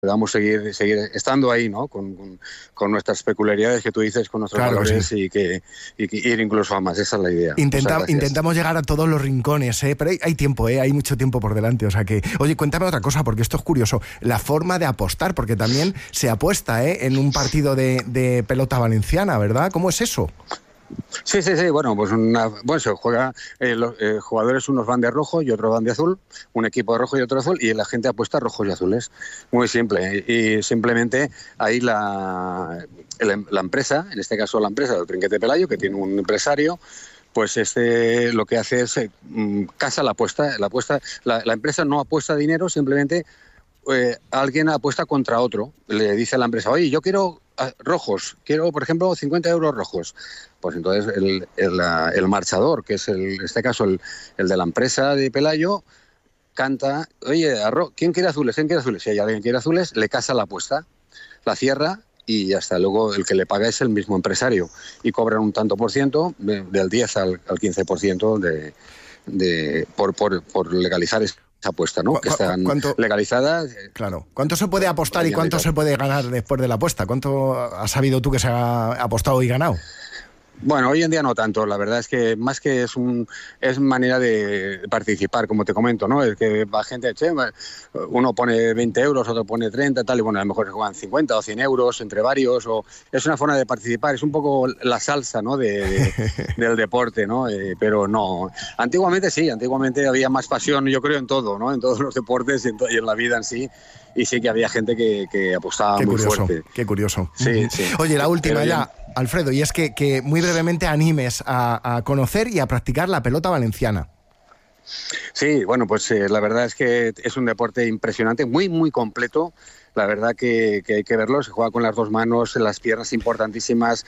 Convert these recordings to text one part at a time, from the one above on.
podamos seguir estando ahí, ¿no? Con nuestras peculiaridades que tú dices, con nuestros valores, sí. y ir incluso a más. Esa es la idea. Intentamos llegar a todos los rincones, pero hay tiempo, hay mucho tiempo por delante. O sea que, oye, cuéntame otra cosa, porque esto es curioso. La forma de apostar, porque también se apuesta en un partido de pelota valenciana, ¿verdad? ¿Cómo es eso? Sí, bueno, pues se juega, los jugadores unos van de rojo y otros van de azul, un equipo de rojo y otro de azul, y la gente apuesta rojos y azules. Muy simple, y simplemente ahí la empresa, en este caso la empresa del Trinquete Pelayo, que tiene un empresario, pues lo que hace es casa la apuesta. La empresa no apuesta dinero, simplemente alguien apuesta contra otro. Le dice a la empresa, oye, yo quiero rojos, quiero, por ejemplo, 50 euros rojos. Pues entonces el marchador, que es en este caso el de la empresa de Pelayo, canta, oye, ¿quién quiere azules? Si hay alguien que quiere azules, le casa la apuesta, la cierra y ya está. Luego el que le paga es el mismo empresario y cobran un tanto por ciento, del 10 al 15% por legalizar esa apuesta, ¿no? Que están legalizadas. Claro. ¿Cuánto se puede apostar y cuánto se puede ganar después de la apuesta? ¿Cuánto has sabido tú que se ha apostado y ganado? Bueno, hoy en día no tanto. La verdad es que más que es manera de participar, como te comento, ¿no? Es que va gente, uno pone 20 euros, otro pone 30, tal, y bueno, a lo mejor se juegan 50 o 100 euros entre varios, o es una forma de participar, es un poco la salsa, ¿no? del deporte, ¿no? Pero no. Antiguamente había más pasión, yo creo, en todo, ¿no? En todos los deportes y en la vida en sí. Y sí que había gente que apostaba muy fuerte. Qué curioso. Sí. Oye, la última ya, Alfredo, y es que muy brevemente animes a conocer y a practicar la pelota valenciana. Sí, bueno, pues la verdad es que es un deporte impresionante, muy, muy completo. La verdad que hay que verlo, se juega con las dos manos, las piernas importantísimas,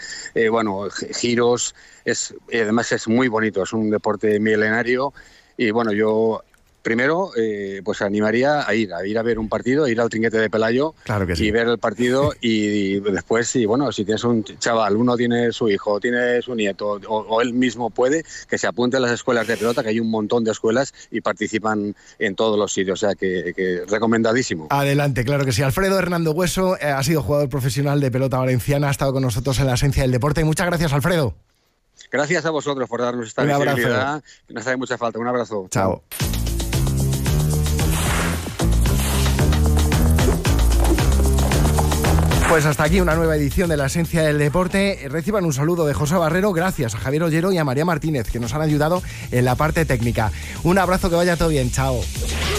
giros, además es muy bonito, es un deporte milenario y bueno, yo... Primero, pues animaría a ir a ver un partido, a ir al Trinquete de Pelayo, claro que sí, y ver el partido y después, si tienes un chaval, uno tiene su hijo, tiene su nieto o él mismo puede, que se apunte a las escuelas de pelota, que hay un montón de escuelas y participan en todos los sitios, o sea que recomendadísimo. Adelante, claro que sí. Alfredo Hernando Hueso ha sido jugador profesional de pelota valenciana, ha estado con nosotros en la esencia del deporte. Muchas gracias, Alfredo. Gracias a vosotros por darnos esta visibilidad, que nos hace mucha falta. Un abrazo. Chao. Pues hasta aquí una nueva edición de La Esencia del Deporte. Reciban un saludo de José Barrero, gracias a Javier Ollero y a María Martínez, que nos han ayudado en la parte técnica. Un abrazo, que vaya todo bien, chao.